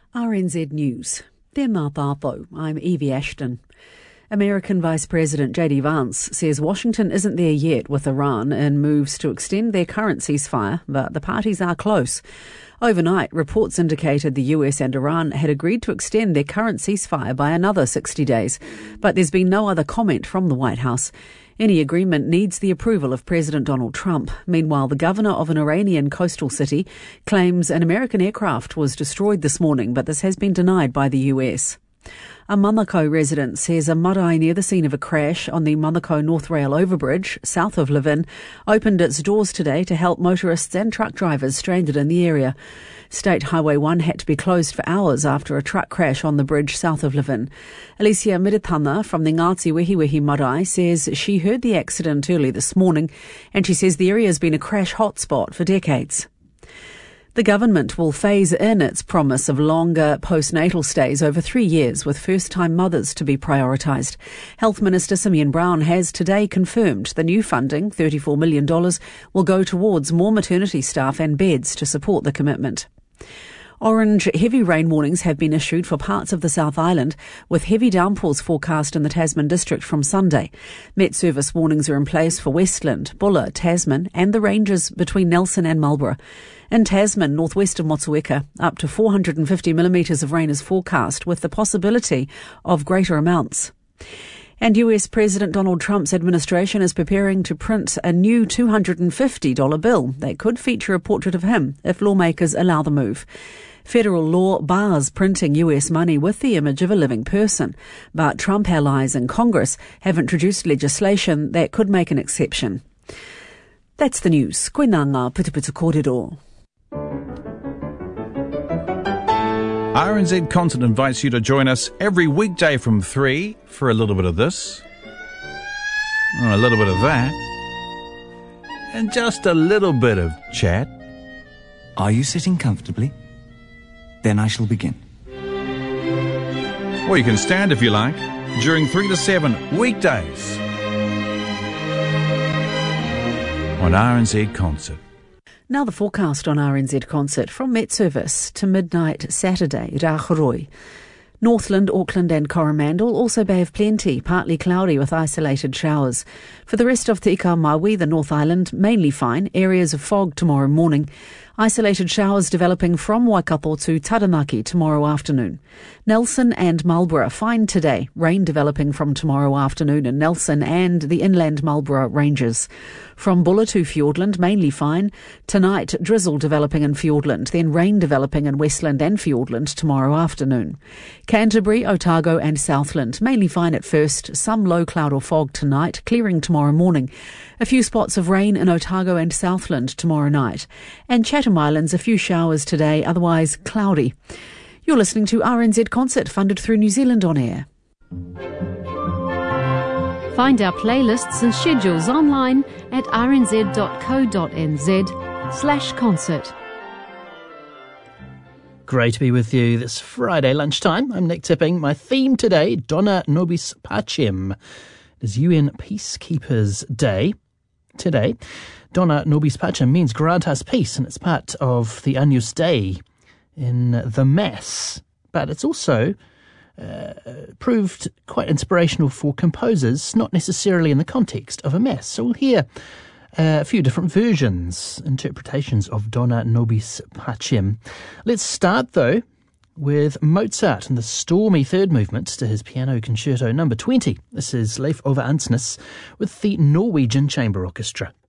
RNZ News. Te Mātātou, I'm Evie Ashton. American Vice President J.D. Vance says Washington isn't there yet with Iran in moves to extend their current ceasefire, but the parties are close. Overnight, reports indicated the US and Iran had agreed to extend their current ceasefire by another 60 days, but there's been no other comment from the White House. Any agreement needs the approval of President Donald Trump. Meanwhile, the governor of an Iranian coastal city claims an American aircraft was destroyed this morning, but this has been denied by the US. A Manukau resident says a marae near the scene of a crash on the Manukau North Rail overbridge, south of Levin, opened its doors today to help motorists and truck drivers stranded in the area. State Highway 1 had to be closed for hours after a truck crash on the bridge south of Levin. Alicia Miritana from the Ngāti Wehiwehi marae says she heard the accident early this morning, and she says the area has been a crash hotspot for decades. The government will phase in its promise of longer postnatal stays over 3 years, with first-time mothers to be prioritised. Health Minister Simeon Brown has today confirmed the new funding, $34 million, will go towards more maternity staff and beds to support the commitment. Orange heavy rain warnings have been issued for parts of the South Island, with heavy downpours forecast in the Tasman district from Sunday. Met Service warnings are in place for Westland, Buller, Tasman and the ranges between Nelson and Marlborough. In Tasman, northwest of Motueka, up to 450 millimetres of rain is forecast, with the possibility of greater amounts. And US President Donald Trump's administration is preparing to print a new $250 bill that could feature a portrait of him if lawmakers allow the move. Federal law bars printing US money with the image of a living person, but Trump allies in Congress have introduced legislation that could make an exception. That's the news. Koe nā ngā putuputu kōrero. RNZ Concert invites you to join us every weekday from 3 for a little bit of this, a little bit of that, and just a little bit of chat. Are you sitting comfortably? Then I shall begin. Or you can stand if you like, during 3 to 7 weekdays on RNZ Concert. Now the forecast on RNZ Concert from Met Service to midnight Saturday, Rāhuroi. Northland, Auckland and Coromandel, also Bay of Plenty, partly cloudy with isolated showers. For the rest of Te Ika Maui, the North Island, mainly fine, areas of fog tomorrow morning. Isolated showers developing from Waikato to Taranaki tomorrow afternoon. Nelson and Marlborough, fine today. Rain developing from tomorrow afternoon in Nelson and the inland Marlborough ranges. From Buller to Fiordland, mainly fine. Tonight, drizzle developing in Fiordland, then rain developing in Westland and Fiordland tomorrow afternoon. Canterbury, Otago and Southland, mainly fine at first. Some low cloud or fog tonight, clearing tomorrow morning. A few spots of rain in Otago and Southland tomorrow night. And Chatham Islands, a few showers today, otherwise cloudy. You're listening to RNZ Concert, funded through New Zealand On Air. Find our playlists and schedules online at rnz.co.nz/concert. Great to be with you this Friday lunchtime. I'm Nick Tipping. My theme today, Dona Nobis Pacem. It is UN Peacekeepers Day. Today, Dona Nobis Pacem means grant us peace, and it's part of the Agnus Dei in the Mass. But it's also proved quite inspirational for composers, not necessarily in the context of a Mass. So we'll hear a few different versions, interpretations of Dona Nobis Pacem. Let's start, though, with Mozart and the stormy third movement to his Piano Concerto No. 20. This is Leif Ove Andsnes with the Norwegian Chamber Orchestra.